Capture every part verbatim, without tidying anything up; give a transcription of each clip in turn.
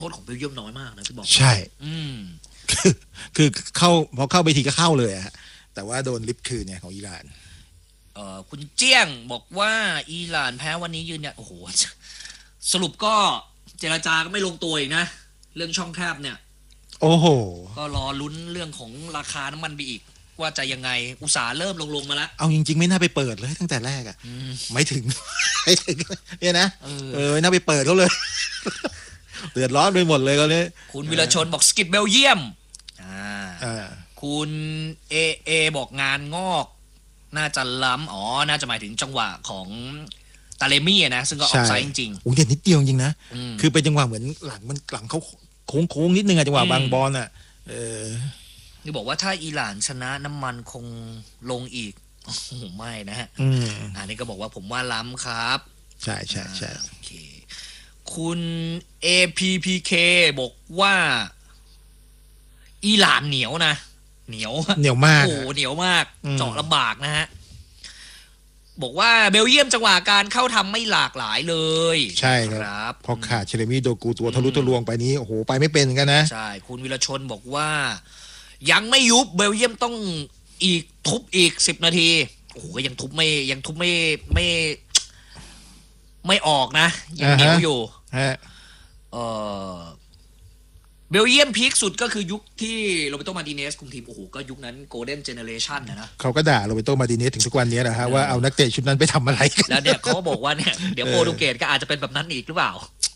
โทษของเบลเยียมน้อยมากนะพี่บอกใช่อืมคือคือเข้าพอเข้าไปทีก็เข้าเลยอะแต่ว่าโดนลิฟต์คืนเนี่ยของอิหร่านเอ่อคุณเจี้ยงบอกว่าอิหร่านแพ้วันนี้ยืนเนี่ยโอ้โหสรุปก็เจรจาก็ไม่ลงตัวอีกนะเรื่องช่องแคบเนี่ยโอ้โหก็รอลุ้นเรื่องของราคาน้ำมันไปอีกว่าจะยังไงอุตสาห์เริ่มลงลงมาแล้วเอาจริงๆไม่น่าไปเปิดเลยตั้งแต่แรกอ่ะไม่ถึงไม่ถึงเนี่ยนะเออน่าไปเปิดเขาเลยเดือดร้อนไปหมดเลยเขาเนี่ยคุณวิรชนบอกสกิดเบลเยียมอ่าคุณเอเอบอกงานงอกน่าจะล้ำอ๋อน่าจะหมายถึงจังหวะของตาเลมี่นะซึ่งก็ออกไซด์จริงๆโอ้เด็ดนิดเดียวจริงนะคือเป็นจังหวะเหมือนหลังมันหลังเขาโค้งๆนิดนึงอะจังหวะบางบอลอ่ะเออนี่บอกว่าถ้าอิหร่านชนะน้ำมันคงลงอีกโอ้โหไม่นะฮะอันนี้ก็บอกว่าผมว่าล้ำครับใช่ใช่ใช่โอเคคุณ เอ พี พี เค บอกว่าอิหร่านเหนียวนะเหนียวเหนียวมากโอ้เหนียวมากเจาะลำบากนะฮะบอกว่าเบลเยียมจังหวะการเข้าทำไม่หลากหลายเลยใช่ครับพอขาดเชเลมี่โดกูตัวทะลุทะลวงไปนี้โอ้โหไปไม่เป็นกันนะใช่คุณวิรชนบอกว่ายังไม่ยุบเบลเยียมต้องอีกทุบอีกสิบนาทีโอ้โหยังทุบไม่ยังทุบไม่ไม่ไม่ออกนะยังเหนียวอยู่เออเบลเยียมพีคสุดก็คือยุคที่โรเบโตมาร์ติเนสคุมทีมโอ้โหก็ยุคนั้นโกลเด้นเจเนเรชันนะนะเขาก็ด่าโรเบโตมาร์ติเนสถึงทุกวันนี้นะฮะว่าเอานักเตะชุดนั้นไปทำอะไรกันแล้วเนี่ยเขาบอกว่าเนี่ยเดี๋ยวโปรตุเกสก็อาจจะเป็นแบบนั้นอีกหรือเปล่า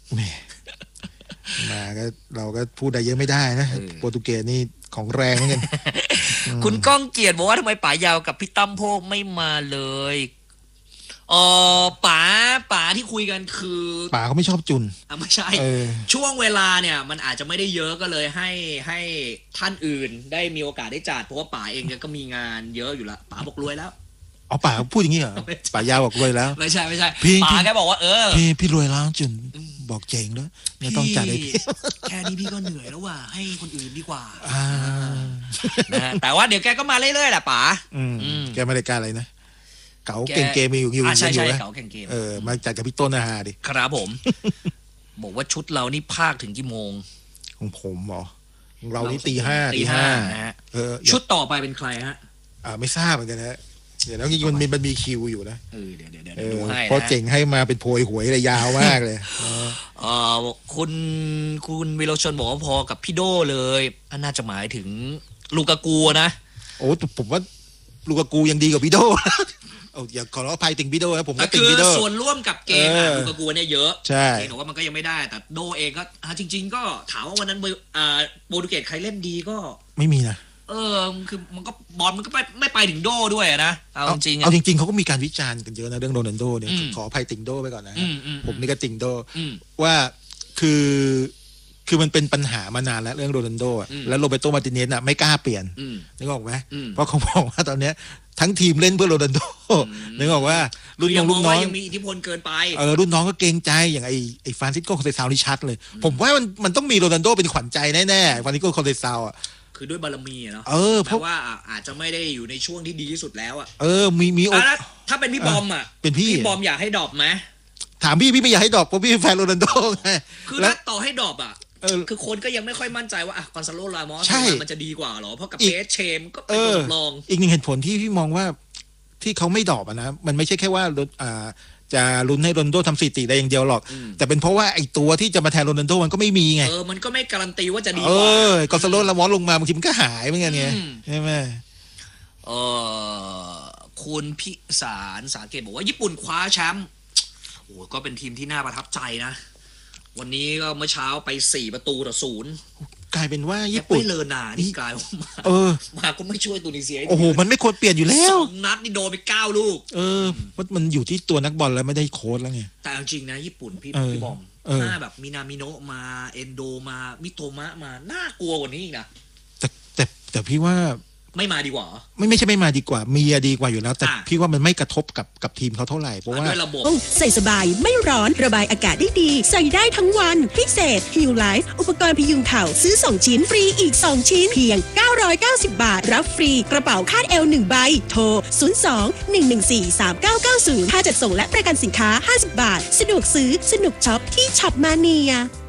มาก็เราก็พูดได้เยอะไม่ได้นะโปรตุเกสนี่ของแรงเหมือนกันคุณก้องเกียรติบอกว่าทำไมป๋ายาวกับพี่ตั้มโพกไม่มาเลยเออป๋าป๋าที่คุยกันคือป๋าเขาไม่ชอบจุนอ่ะไม่ใช่ช่วงเวลาเนี่ยมันอาจจะไม่ได้เยอะก็เลยให้ให้ท่านอื่นได้มีโอกาสได้จัดเพราะว่าป๋าเองก็มีงานเยอะอยู่ละป๋าบอกรวยแล้วอ๋อป๋าพูดอย่างนี้เหรอป๋ายาวบอกรวยแล้วไม่ใช่ไม่ใช่ป๋าแกบอกว่าเออพี่พี่รวยแล้วจุนบอกเจ๋งแล้วไม่ต้องจัดเลยแค่นี้พี่ก็เหนื่อยแล้วว่ะให้คนอื่นดีกว่านะแต่ว่าเดี๋ยวแกก็มาเรื่อยๆแหละป๋าแกไม่ได้การอะไรนะเก๋าเก่งเกมมีอยู่อยู่ใช่ใช่เก๋าเก่งเกมเออมาจากกับพี่ต้นอาหาดิครับผมบอกว่าชุดเรานี่ภาคถึงกี่โมงของผมเหรอของเรานี่ตีห้าตีห้านะฮะชุดต่อไปเป็นใครฮะอ่าไม่ทราบเหมือนกันนะเดี๋ยวแล้วจริงมันมีมันมีคิวอยู่นะเออเดี๋ยวเดี๋ยวเดี๋ยวดูให้เพราะเจ๋งให้มาเป็นโพยหวยเลยยาวมากเลยเออคุณคุณวิโรชนบอกว่าพอกับพี่โดเลยน่าจะหมายถึงลูกากูนะโอ้ผมว่าลูกากูยังดีกว่าพี่โดโอ้อย่าขอร้องอภัยติงพี่โดนะผมก็ติงพี่โดคือส่วนร่วมกับเกมลูกากูเนี่ยเยอะใช่แต่ว่ามันก็ยังไม่ได้แต่โดเองก็จริงๆก็ถามว่าวันนั้นโปรตุเกสใครเล่นดีก็ไม่มีนะเออคือมันก็บอลมันก็ไม่ไม่ไปถึงโดด้วยนะเอาจริงเอาจริงๆเขาก็มีการวิจารณ์กันเยอะนะเรื่องโรนัลโดเนี่ยขออภัยติงโดไปก่อนนะผมนี่ก็ติงโดว่าคือคือมันเป็นปัญหามานานแล้วเรื่องโรนัลโดแล้วโรเบโตมาร์ติเนสอ่ะไม่กล้าเปลี่ยนนึกออกไหมเพราะเขาบอกว่าตอนนี้ทั้งทีมเล่นเพื่อโรนัลโดนึกออกว่ารุ่นน้องรุ่นน้องยังมีอิทธิพลเกินไปเออรุ่นน้องก็เกรงใจอย่างไอไอฟรานซิสโกคอนเซซาวนี่ชัดเลยผมว่ามันมันต้องมีโรนัลโดเป็นขวัญใจแน่ๆฟรานซิสโกคอนเซซาวอ่ะคือด้วยบารมีเนาะเออเพราะว่าอาจจะไม่ได้อยู่ในช่วงที่ดีที่สุดแล้วอ่ะเออมีมีถ้าเป็นพี่บอมอ่ะเป็นพี่พี่บอมอยากให้ดรอปไหมถามพี่พี่ไม่อยากให้ดรอปเพราะพี่เป็นแฟนโรนัลโดไงคือแล้วต่อให้ดรอปอ่ะคือคนก็ยังไม่ค่อยมั่นใจว่าอ่ะกอนซาโล รามอสมันจะดีกว่าหรอเพราะกับเบสเชมก็เป็นตัวรองอีกหนึ่งเหตุผลที่พี่มองว่าที่เขาไม่ดรอปนะมันไม่ใช่แค่ว่าอ่าจะลุ้นให้โรนัลโดทำสถิติได้อย่างเดียวหรอกแต่เป็นเพราะว่าไอ้ตัวที่จะมาแทนโรนัลโดมันก็ไม่มีไงเออมันก็ไม่การันตีว่าจะดีกว่าเออกอนซาโล รามอสลงมาบางทีมันก็หายเหมือนกันไงใช่ไหมเออคุณพิสารสาเกตบอกว่าญี่ปุ่นคว้าแชมป์โอ้ก็เป็นทีมที่น่าประทับใจนะวันนี้ก็เมื่อเช้าไปสี่ประตูต่อศูนย์กลายเป็นว่าญี่ปุ่นไม่เลอนานี่กลายมาเออมาก็ไม่ช่วยตุนิเซียโอ้โหมันไม่ควรเปลี่ยนอยู่แล้วสองนัดนี่โดนไปเก้าลูกเออมันอยู่ที่ตัวนักบอลแล้วไม่ได้โค้ชแล้วไงแต่จริงนะญี่ปุ่นพี่พี่บอมหน้าแบบมินามิโนะมาเอนโดมามิโตมะมาน่ากลัวกว่านี้อีกนะแต่แต่แต่พี่ว่าไม่มาดีกว่าไม่ไม่ใช่ไม่มาดีกว่ามีดีกว่าอยู่แล้วแต่พี่ว่ามันไม่กระทบกับกับทีมเขาเท่าไหร่เพราะว่าใส่สบายไม่ร้อนระบายอากาศได้ดีใส่ได้ทั้งวันพิเศษ Heal Life อุปกรณ์พยุงเข่าซื้อสองชิ้นฟรีอีกสองชิ้นเพียงเก้าร้อยเก้าสิบบาทรับฟรีกระเป๋าคาดเอวหนึ่งใบโทรศูนย์ สอง หนึ่ง หนึ่ง สี่ สาม เก้า เก้า ศูนย์ค่าจัดส่งและประกันสินค้าห้าสิบบาทสะดวกซื้อสนุกช็อปที่ช็อปมาเนีย